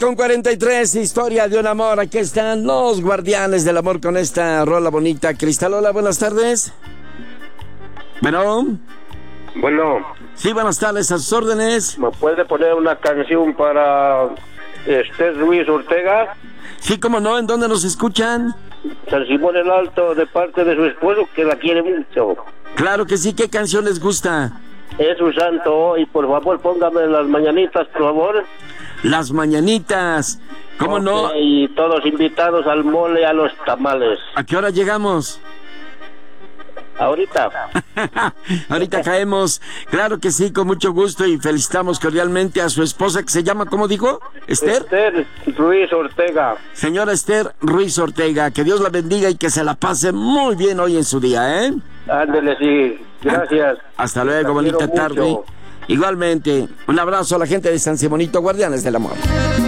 9:43, historia de un amor. Aquí están los guardianes del amor con esta rola bonita. Cristalola, buenas tardes. Bueno. Sí, buenas tardes, a sus órdenes. ¿Me puede poner una canción para Esther Ruiz Ortega? Sí, cómo no, ¿en dónde nos escuchan? San Simón el Alto, de parte de su esposo, que la quiere mucho. Claro que sí, ¿qué canción les gusta? Es su santo, y por favor póngame las mañanitas, por favor. Las mañanitas, ¿cómo no? Y todos invitados al mole y a los tamales. ¿A qué hora llegamos? Ahorita. Ahorita caemos, claro que sí, con mucho gusto, y felicitamos cordialmente a su esposa, que se llama, ¿cómo dijo? ¿Esther? Esther Ruiz Ortega. Señora Esther Ruiz Ortega, que Dios la bendiga y que se la pase muy bien hoy en su día, ¿eh? Ándele, sí, gracias. Hasta luego, bonita tarde. Igualmente, un abrazo a la gente de San Simonito, guardianes del amor.